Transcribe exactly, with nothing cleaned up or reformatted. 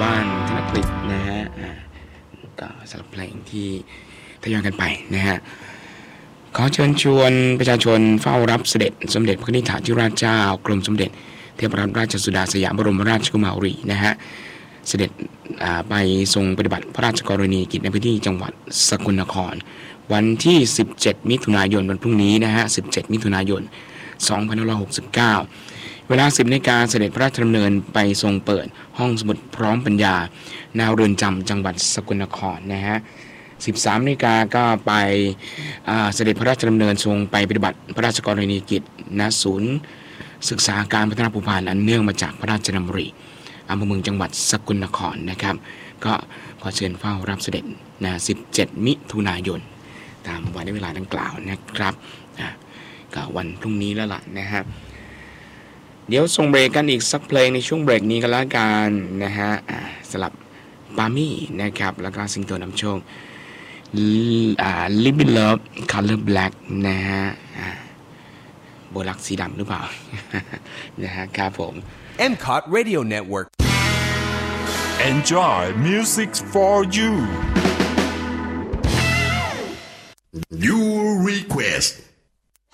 บ้านธนกฤษนะฮะก็สำหรับเพลงที่ทยอยกันไปนะฮะขอเชิญชวนประชาชนเฝ้ารับเสด็จสมเด็จพระนิธิธิราชเจ้ากรมสมเด็จเทพรัตนราชสุดาสยามบรมราชกุมารีนะฮะเสด็จไปทรงปฏิบัติพระราชกรณียกิจในพื้นที่จังหวัดสกลนครวันที่สิบเจ็ดมิถุนายนวันพรุ่งนี้นะฮะสิบเจ็ดมิถุนายนสองพันห้าร้อยหกสิบเก้าเวลา สิบนาฬิกาเสด็จพระราชดำเนินไปทรงเปิดห้องสมุดพร้อมปัญญาณเรือนจำจังหวัดสกลนครนะฮะสิบสามนาฬิกาก็ไปเสด็จพระราชดำเนินทรงไปปฏิบัติพระราชกรณียกิจณศูนย์ศึกษาการพัฒนาภูพานอันเนื่องมาจากพระราชดำริอำเภอเมืองจังหวัดสกลนครนะครับก็ขอเชิญเฝ้ารับเสด็จนะสิบเจ็ดมิถุนายนตามวันเวลาดังกล่าวนะครับก็วันพรุ่งนี้แล้วล่ะนะฮะเดี๋ยวส่งเบรกกันอีกสักเพลงในช่วงเบรกนี้กันละกันนะฮะสลับปามี่นะครับแล้วก็สิงโตนำโชค Live in Love Color Black นะฮะโบลักสีดำหรือเปล่า นะฮะครับผมเอ็ม ซี โอ ที Radio Network Enjoy music for you